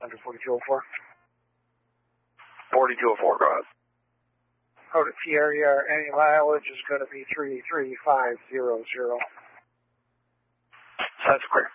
Under 4204. 4204, go ahead. Go to Pierre, any mileage is going to be 33500. That's great.